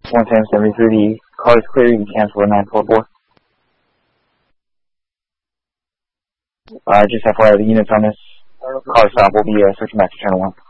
110-73, the car is clear, you can cancel a 944. Just FYI, the units on this car stop will be switching back to channel 1.